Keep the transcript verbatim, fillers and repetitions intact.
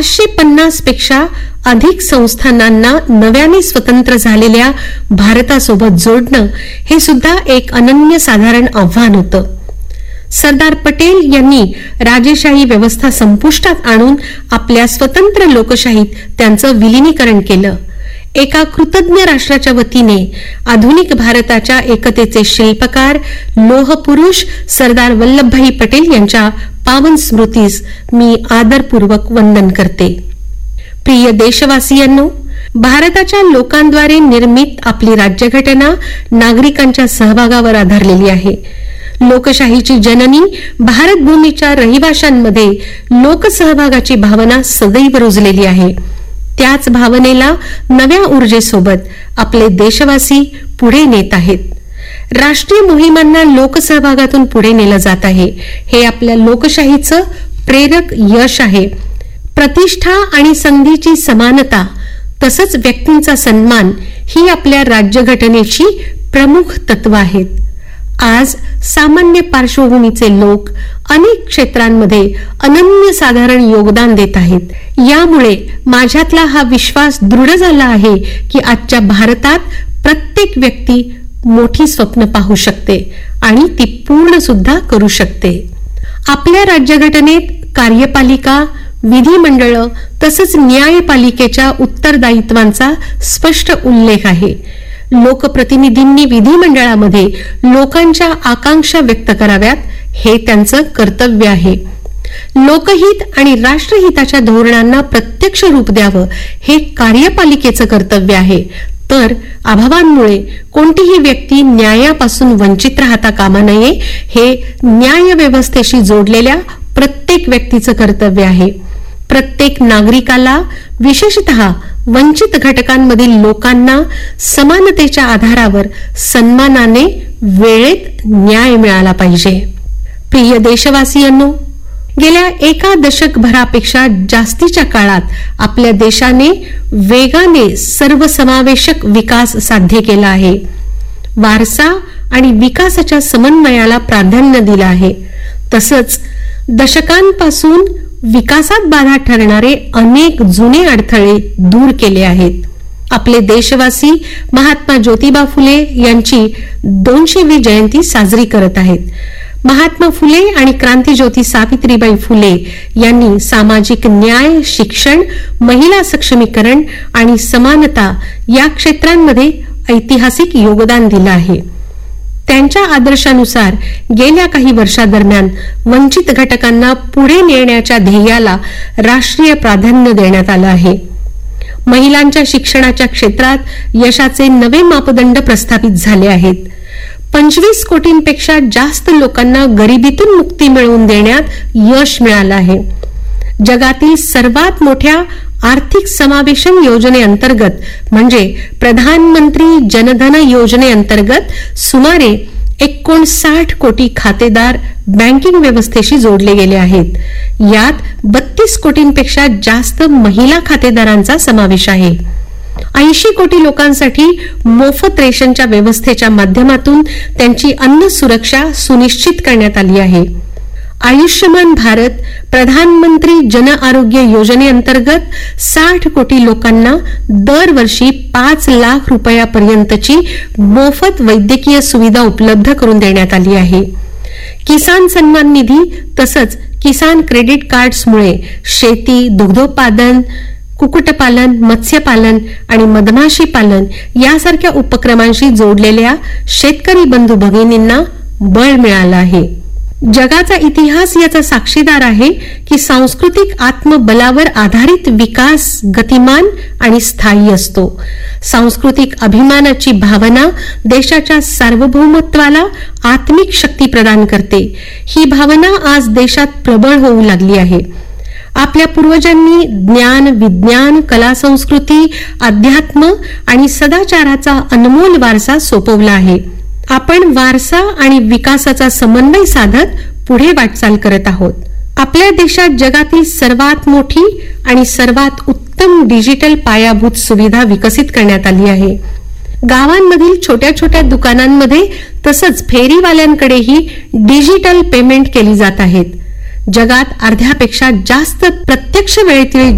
पाचशे पन्नास पेक्षा अधिक संस्थानांना नव्याने स्वतंत्र झालेल्या भारतासोबत जोडणं हे सुद्धा एक अनन्यसाधारण आव्हान होतं. सरदार पटेल यांनी राजेशाही व्यवस्था संपुष्टात आणून आपल्या स्वतंत्र लोकशाहीत त्यांचं विलीनीकरण केलं. एका कृतज्ञ राष्ट्राच्या वतीने आधुनिक भारताच्या एकतेचे शिल्पकार लोहपुरुष सरदार वल्लभभाई पटेल यांच्या पावन स्मृतीस मी आदरपूर्वक वंदन करते. प्रिय देशवासियांनो, भारताच्या लोकांद्वारे निर्मित आपली राज्यघटना नागरिकांच्या सहभागावर आधारलेली आहे. लोकशाहीची जननी भारतभूमीच्या रहिवाशांमध्ये लोकसहभागाची भावना सदैव रुजलेली आहे. त्याच भावनेला नव्या ऊर्जेसोबत आपले देशवासी पुढे नेत आहेत. राष्ट्रीय मोहिमांना लोकसहभागातून पुढे नेलं जात आहे. हे आपल्या लोकशाहीचं प्रेरक यश आहे. प्रतिष्ठा आणि संधीची समानता तसंच व्यक्तींचा सन्मान ही आपल्या राज्यघटनेची प्रमुख तत्व आहेत. आज सामान्य पार्श्वभूमीचे लोक अनेक क्षेत्रांमध्ये अनन्यसाधारण योगदान देत आहेत. यामुळे माझ्यातला हा विश्वास दृढ झाला आहे की आजच्या भारतात प्रत्येक व्यक्ती मोठी स्वप्न पाहू शकते आणि ती पूर्ण सुद्धा करू शकते. आपल्या राज्यघटनेत कार्यपालिका, विधिमंडळ तसंच न्यायपालिकेच्या उत्तरदायित्वांचा स्पष्ट उल्लेख आहे. लोकप्रतिनिधींनी विधिमंडळामध्ये लोकांच्या आकांक्षा व्यक्त कराव्यात हे त्यांचं कर्तव्य आहे. लोकहित आणि राष्ट्रहिताच्या धोरणांना प्रत्यक्ष रूप द्यावं हे कार्यपालिकेचं कर्तव्य आहे. तर अभावांमुळे कोणतीही व्यक्ती न्यायापासून वंचित राहता कामा नये हे न्यायव्यवस्थेशी जोडलेल्या प्रत्येक व्यक्तीचं कर्तव्य आहे. प्रत्येक नागरिकाला, विशेषतः वंचित घटकांमधील लोकांना समानतेच्या आधारावर सन्मानाने वेळेत न्याय मिळाला पाहिजे. प्रिय देशवासियांनो, गेल्या एका दशकभरापेक्षा जास्तीच्या काळात आपल्या देशाने वेगाने सर्वसमावेशक विकास साध्य केला आहे. वारसा आणि विकासाच्या समन्वयाला प्राधान्य दिलं आहे. तसंच दशकांपासून विकासात बाधा ठरणारे अनेक जुने अडथळे दूर केले आहेत. आपले देशवासी महात्मा ज्योतिबा फुले यांची दोनशेवी जयंती साजरी करत आहेत. महात्मा फुले आणि क्रांतीज्योती सावित्रीबाई फुले यांनी सामाजिक न्याय, शिक्षण, महिला सक्षमीकरण आणि समानता या क्षेत्रांमध्ये ऐतिहासिक योगदान दिलं आहे. त्यांच्या आदर्शानुसार गेल्या काही वर्षादरम्यान वंचित घटकांना पुढे नेण्याच्या ध्येयाला राष्ट्रीय प्राधान्य देण्यात आलं आहे. महिलांच्या शिक्षणाच्या क्षेत्रात यशाचे नवे मापदंड प्रस्थापित झाले आहेत. पंचवीस कोटींपेक्षा जास्त लोकांना गरिबीतून मुक्ती मिळवून देण्यात यश मिळालं आहे. जगातील सर्वात मोठ्या आर्थिक समावेशन योजनेअंतर्गत म्हणजे प्रधानमंत्री जनधन योजनेअंतर्गत सुमारे एकोणसाठ कोटी खातेदार बँकिंग व्यवस्थेशी जोडले गेले आहेत. यात बत्तीस कोटींपेक्षा जास्त महिला खातेदारांचा समावेश आहे. ऐंशी कोटी लोकांसाठी मोफत रेशनच्या व्यवस्थेच्या माध्यमातून त्यांची अन्न सुरक्षा सुनिश्चित करण्यात आली आहे. आयुष्यमान भारत प्रधानमंत्री जन आरोग्य योजनेअंतर्गत साठ कोटी लोकांना दरवर्षी पाच लाख रुपयापर्यंतची मोफत वैद्यकीय सुविधा उपलब्ध करून देण्यात आली आहे. किसान सन्मान निधी तसंच किसान क्रेडिट कार्ड्समुळे शेती, दुग्धोत्पादन, कुक्कुटपालन, मत्स्यपालन आणि मधमाशी पालन यासारख्या उपक्रमांशी जोडलेल्या शेतकरी बंधू भगिनींना बळ मिळालं आहे. जगाचा इतिहास याचा साक्षीदार आहे की सांस्कृतिक आत्मबलावर आधारित विकास गतिमान आणि स्थायी असतो. सांस्कृतिक अभिमानाची भावना देशाच्या सार्वभौमत्वाला आत्मिक शक्ती प्रदान करते. ही भावना आज देशात प्रबळ होऊ लागली आहे. आपल्या पूर्वजांनी ज्ञान, विज्ञान, कला, संस्कृती, अध्यात्म आणि सदाचाराचा अनमोल वारसा सोपवला आहे. आपण वारसा आणि विकासाचा समन्वय साधत पुढे वाटचाल करत आहोत. आपल्या देशात जगातील सर्वात मोठी आणि सर्वात उत्तम डिजिटल पायाभूत सुविधा विकसित करण्यात आली आहे. गावांमधील छोट्या छोट्या दुकानांमध्ये तसंच फेरीवाल्यांकडेही डिजिटल पेमेंट केली जात आहेत. जगात अर्ध्यापेक्षा जास्त प्रत्यक्ष वेळेतील